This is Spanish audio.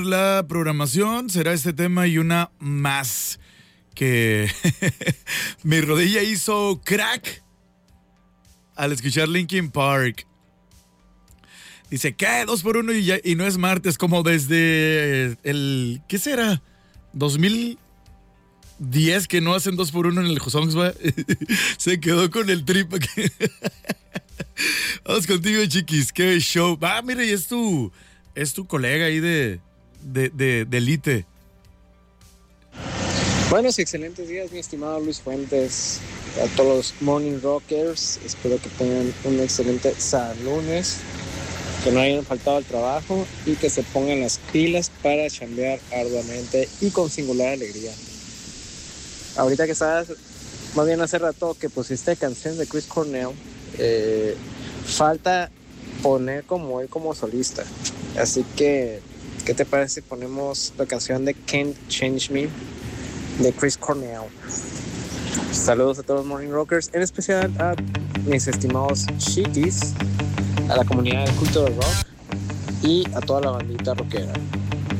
La programación será este tema y una más que mi rodilla hizo crack al escuchar Linkin Park. Dice, ¿qué? 2x1 y no es martes, como desde el, ¿qué será? 2010 que no hacen 2x1 en el Josongsba. Se quedó con el trip. Vamos contigo, chiquis, qué show. Mira, y es tu colega ahí de Elite. Buenos y excelentes días, mi estimado Luis Fuentes. A todos los Morning Rockers, espero que tengan un excelente lunes, que no hayan faltado al trabajo y que se pongan las pilas para chambear arduamente y con singular alegría. Ahorita que estabas, más bien hace rato que pusiste canción de Chris Cornell, falta poner como él como solista. Así que, ¿qué te parece si ponemos la canción de Can't Change Me de Chris Cornell? Saludos a todos los Morning Rockers, en especial a mis estimados chiquis, a la comunidad del culto del rock y a toda la bandita rockera.